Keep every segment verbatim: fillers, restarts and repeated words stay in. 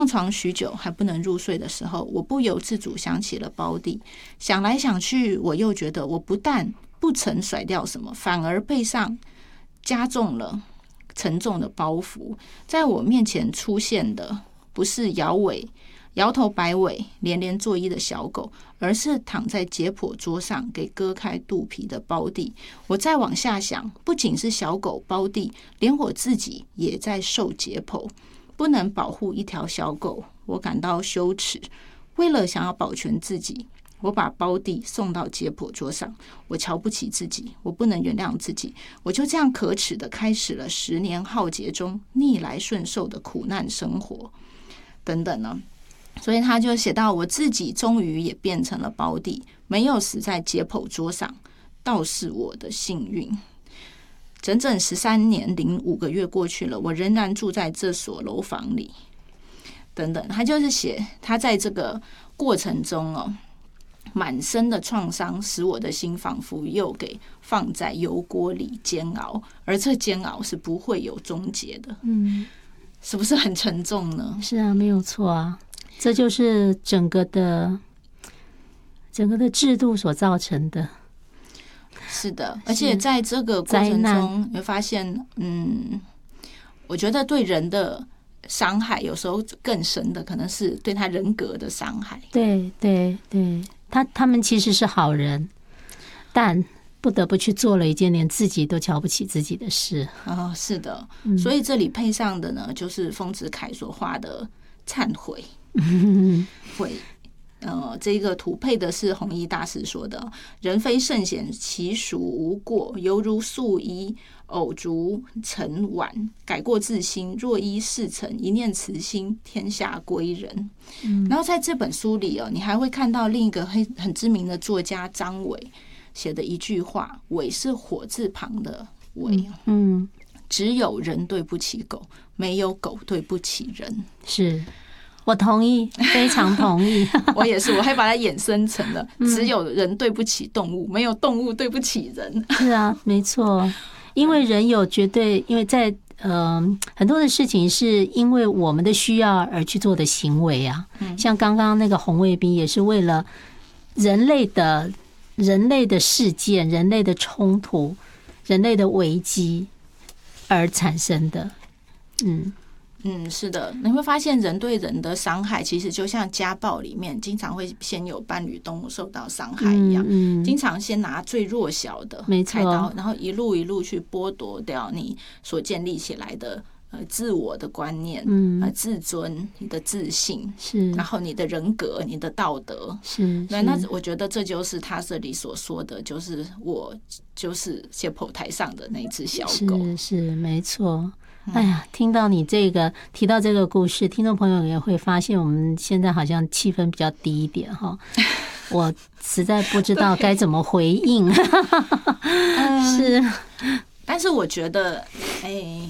上床许久还不能入睡的时候，我不由自主想起了胞弟。想来想去，我又觉得我不但不曾甩掉什么，反而背上加重了沉重的包袱。在我面前出现的不是摇尾摇头摆尾连连作揖的小狗，而是躺在解剖桌上给割开肚皮的胞弟。我再往下想，不仅是小狗胞弟，连我自己也在受解剖。不能保护一条小狗，我感到羞耻。为了想要保全自己，我把胞弟送到解剖桌上。我瞧不起自己，我不能原谅自己。我就这样可耻的开始了十年浩劫中逆来顺受的苦难生活。等等呢，所以他就写到，我自己终于也变成了胞弟，没有死在解剖桌上，倒是我的幸运。整整十三年零五个月过去了，我仍然住在这所楼房里。等等，他就是写他在这个过程中哦，满身的创伤使我的心仿佛又给放在油锅里煎熬，而这煎熬是不会有终结的。嗯，是不是很沉重呢？ 是啊，没有错啊，这就是整个的整个的制度所造成的。 是的，而且在这个过程中，你会发现，嗯，我觉得对人的伤害有时候更深的，可能是对他人格的伤害。 对对对，他他们其实是好人，但不得不去做了一件连自己都瞧不起自己的事。 哦，是的，所以这里配上的呢，就是丰子恺所画的忏悔，悔。呃，这个图配的是弘一大师说的：“人非圣贤，其孰无过？犹如素衣，偶逐尘晚，改过自新。若依世尘，一念慈心，天下归仁。”嗯，然后在这本书里哦，你还会看到另一个很很知名的作家张伟写的一句话：“伟是火字旁的伟。”嗯，只有人对不起狗，没有狗对不起人。 是。我同意，非常同意。 我也是，我还把它衍生成了只有人对不起动物，没有动物对不起人。 是啊，没错，因为人有绝对，因为在呃很多的事情是因为我们的需要而去做的行为啊。像刚刚那个红卫兵也是为了人类的人类的事件、人类的冲突、人类的危机而产生的。嗯。 嗯，是的，你会发现人对人的伤害，其实就像家暴里面经常会先有伴侣动物受到伤害一样，嗯嗯、经常先拿最弱小的开刀，然后一路一路去剥夺掉你所建立起来的呃自我的观念，嗯、呃自尊、你的自信，是，然后你的人格、你的道德，是，对，那我觉得这就是他这里所说的，就是我就是解剖台上的那一只小狗， 是是没错。哎呀，听到你这个提到这个故事，听众朋友也会发现我们现在好像气氛比较低一点哈。我实在不知道该怎么回应。是， 但是我觉得，哎，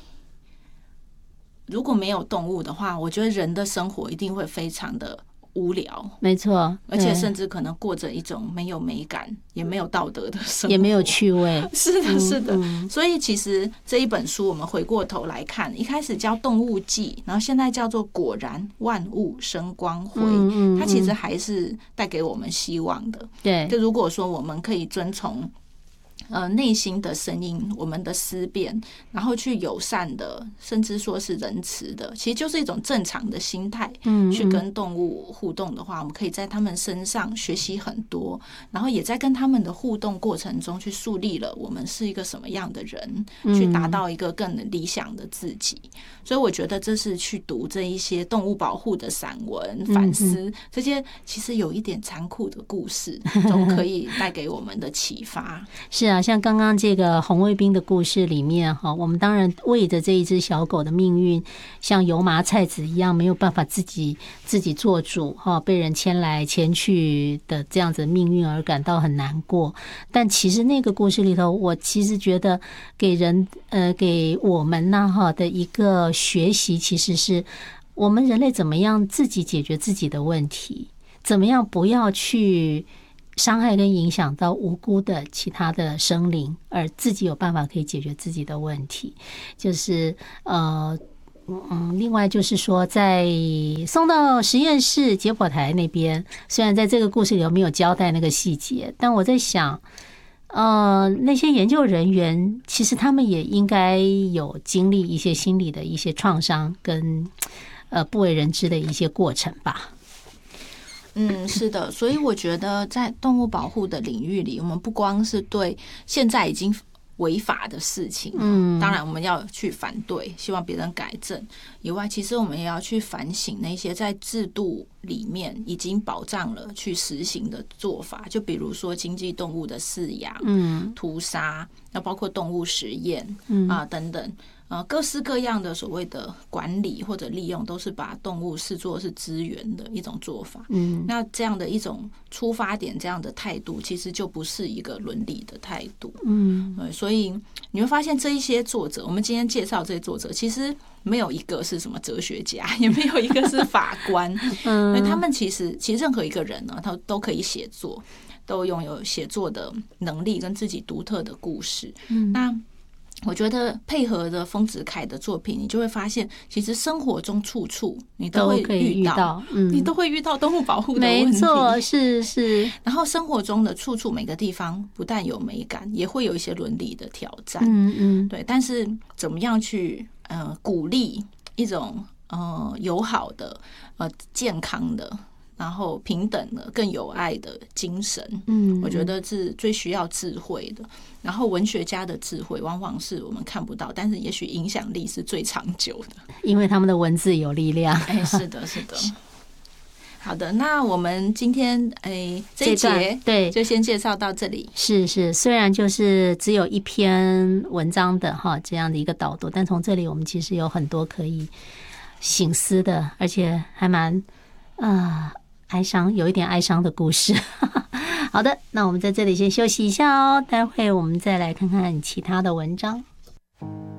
如果没有动物的话，我觉得人的生活一定会非常的无聊， 没错， 而且甚至可能过着一种没有美感也没有道德的生活， 也没有趣味。 是的，是的。嗯、所以其实这一本书我们回过头来看，一开始叫《动物记》，然后现在叫做《果然万物生光辉》，嗯嗯嗯，它其实还是带给我们希望的。对，就如果说我们可以遵从呃，内心的声音，我们的思辨，然后去友善的，甚至说是仁慈的，其实就是一种正常的心态。嗯，去跟动物互动的话，我们可以在他们身上学习很多，然后也在跟他们的互动过程中去树立了我们是一个什么样的人，去达到一个更理想的自己。所以我觉得这是去读这一些动物保护的散文、反思这些其实有一点残酷的故事，都可以带给我们的启发。 是啊，像刚刚这个红卫兵的故事里面哈，我们当然为着这一只小狗的命运，像油麻菜籽一样没有办法自己自己做主哈，被人牵来牵去的这样子的命运而感到很难过。但其实那个故事里头，我其实觉得给人呃给我们呢哈的一个学习，其实是我们人类怎么样自己解决自己的问题，怎么样不要去伤害跟影响到无辜的其他的生灵，而自己有办法可以解决自己的问题。就是呃， 嗯，另外就是说，在送到实验室解剖台那边，虽然在这个故事里有没有交代那个细节，但我在想，呃，那些研究人员其实他们也应该有经历一些心理的一些创伤跟呃不为人知的一些过程吧。 嗯，是的，所以我觉得在动物保护的领域里，我们不光是对现在已经违法的事情，嗯，当然我们要去反对，希望别人改正以外，其实我们也要去反省那些在制度里面已经保障了去实行的做法，就比如说经济动物的饲养、嗯、屠杀，要包括动物实验，嗯啊等等。呃，各式各样的所谓的管理或者利用，都是把动物视作是资源的一种做法。嗯，那这样的一种出发点，这样的态度，其实就不是一个伦理的态度。嗯，对，所以你会发现这一些作者，我们今天介绍这些作者，其实没有一个是什么哲学家，也没有一个是法官。嗯，他们其实其实任何一个人呢，他都可以写作，都拥有写作的能力跟自己独特的故事。嗯，那我觉得配合着丰子恺的作品，你就会发现，其实生活中处处你都会遇到， 遇到嗯、 你都会遇到动物保护的问题。 没错，是是。 然后生活中的处处每个地方不但有美感，也会有一些伦理的挑战。 嗯嗯， 对。但是怎么样去呃鼓励一种呃友好的呃健康的，然后平等的、更有爱的精神，嗯，我觉得是最需要智慧的。然后文学家的智慧，往往是我们看不到，但是也许影响力是最长久的， 因为他们的文字有力量。 哎，是的，是的。好的，那我们今天哎这一节对就先介绍到这里。 是是，虽然就是只有一篇文章的哈这样的一个导读，但从这里我们其实有很多可以省思的，而且还蛮啊。呃哀伤，有一点哀伤的故事。好的，那我们在这里先休息一下哦，待会我们再来看看其他的文章。